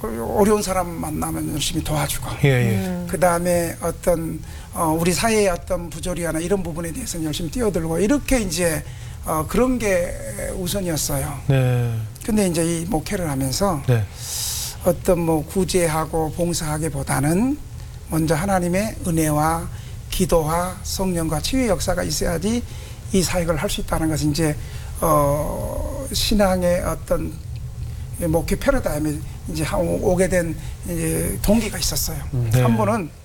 어려운 사람 만나면 열심히 도와주고, 예, 예. 그 다음에 어떤 우리 사회의 어떤 부조리나 이런 부분에 대해서는 열심히 뛰어들고, 이렇게 이제 그런 게 우선이었어요. 네. 근데 이제 이 목회를 하면서 네. 어떤 뭐 구제하고 봉사하기보다는 먼저 하나님의 은혜와 기도와 성령과 치유의 역사가 있어야지 이 사역을 할 수 있다는 것은 이제 신앙의 어떤 목회 패러다임에 이제 오게 된 이제 동기가 있었어요. 네. 한 번은